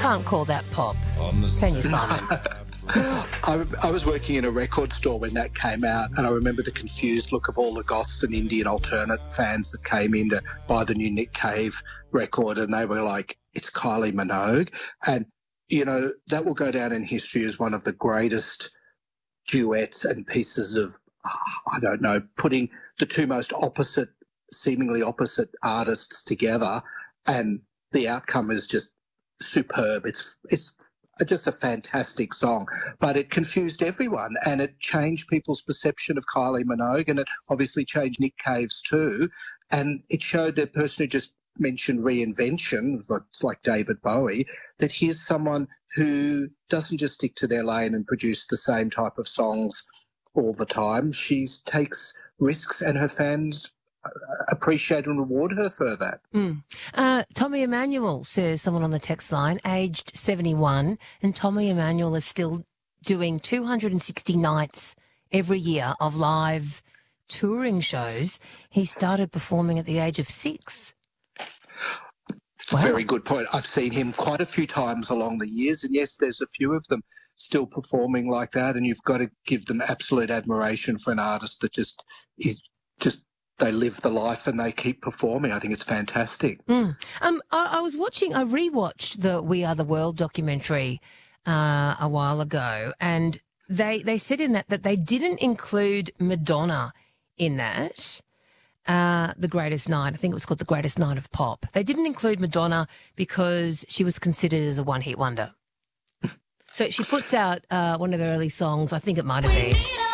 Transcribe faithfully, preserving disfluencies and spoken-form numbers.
can't call that pop, can you, Simon? I, I was working in a record store when that came out, and I remember the confused look of all the goths and Indian alternate fans that came in to buy the new Nick Cave record, and they were like, it's Kylie Minogue. And, you know, that will go down in history as one of the greatest duets and pieces of, I don't know, putting the two most opposite, seemingly opposite artists together, and the outcome is just superb. It's it's just a fantastic song, but it confused everyone, and it changed people's perception of Kylie Minogue, and it obviously changed Nick Cave's too, and it showed the person who just mentioned reinvention, it's like David Bowie, that here's someone who doesn't just stick to their lane and produce the same type of songs all the time. She takes risks, and her fans appreciate and reward her for that. Mm. Uh, Tommy Emmanuel says, someone on the text line, aged seventy-one, and Tommy Emmanuel is still doing two hundred sixty nights every year of live touring shows. He started performing at the age of six. It's a wow. Very good point. I've seen him quite a few times along the years, and yes, there's a few of them still performing like that, and you've got to give them absolute admiration for an artist that just is just they live the life and they keep performing. I think it's fantastic. Mm. Um, I, I was watching, I rewatched the We Are the World documentary uh, a while ago, and they they said in that that they didn't include Madonna in that. Uh, the Greatest Night. I think it was called The Greatest Night of Pop. They didn't include Madonna because she was considered as a one-hit wonder. So she puts out uh, one of her early songs, I think it might have been